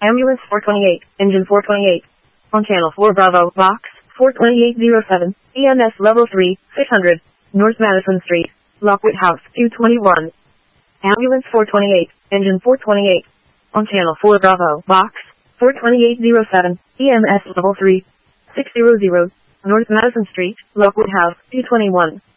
Ambulance 428, Engine 428. On Channel 4 Bravo, Box 42807, EMS Level 3, 600, North Madison Street, Lockwood House 221. Ambulance 428, Engine 428. On Channel 4 Bravo, Box 42807, EMS Level 3, 600, North Madison Street, Lockwood House 221.